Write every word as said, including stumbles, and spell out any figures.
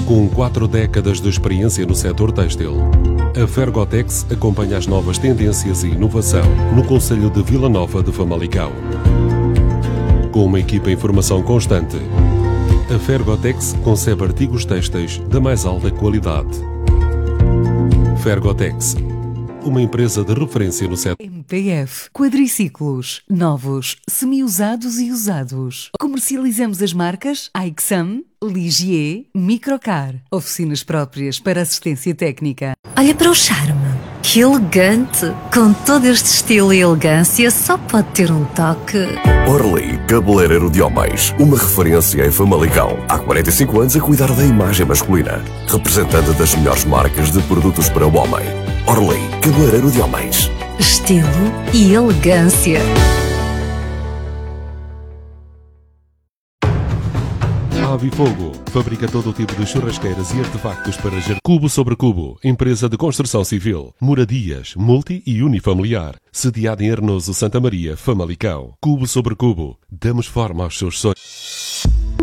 Com quatro décadas de experiência no setor têxtil, a Fergotex acompanha as novas tendências e inovação no concelho de Vila Nova de Famalicão. Com uma equipa em formação constante, a Fergotex concebe artigos têxteis da mais alta qualidade. Fergotex, uma empresa de referência no setor. M P F, quadriciclos, novos, semi-usados e usados. Comercializamos as marcas Aixam, Ligier, Microcar. Oficinas próprias para assistência técnica. Olha para o charme. Que elegante! Com todo este estilo e elegância, só pode ter um toque. Orly, cabeleireiro de homens. Uma referência em Famalicão. Há quarenta e cinco anos a cuidar da imagem masculina. Representante das melhores marcas de produtos para o homem. Orly, cabeleireiro de homens. Estilo e elegância. Avifogo fabrica todo o tipo de churrasqueiras e artefactos para gerar. Cubo sobre Cubo, empresa de construção civil, moradias, multi e unifamiliar, sediada em Arnoso, Santa Maria, Famalicão. Cubo sobre Cubo, damos forma aos seus sonhos.